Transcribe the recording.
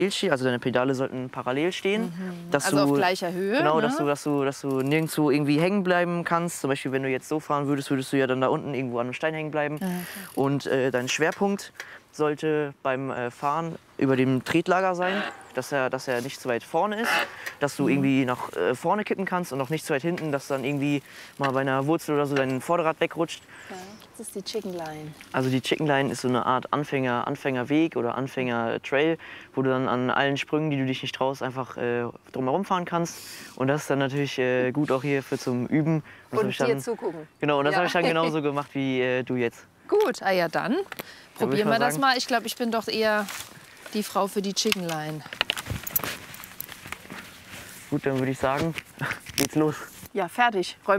stehen, also deine Pedale sollten parallel stehen. Dass Also du, auf gleicher Höhe, genau, ne? dass du nirgendwo irgendwie hängen bleiben kannst. Zum Beispiel, wenn du jetzt so fahren würdest, würdest du ja dann da unten irgendwo an einem Stein hängen bleiben. Und dein Schwerpunkt sollte beim Fahren über dem Tretlager sein, dass er nicht zu weit vorne ist, dass du irgendwie nach vorne kippen kannst und auch nicht zu weit hinten, dass dann irgendwie mal bei einer Wurzel oder so dein Vorderrad wegrutscht. Ja, das ist die Chicken Line. Also die Chicken Line ist so eine Art Anfängerweg oder Anfänger-Trail, wo du dann an allen Sprüngen, die du dich nicht traust, einfach drumherum fahren kannst. Und das ist dann natürlich gut auch hier für zum Üben. Und das dir zugucken. Genau, und das Ja. habe ich dann genauso gemacht wie du jetzt. Gut, ja dann probieren wir das sagen. mal. Ich glaube, ich bin doch eher die Frau für die Chicken Line. Gut, dann würde ich sagen, geht's los. Ja, fertig.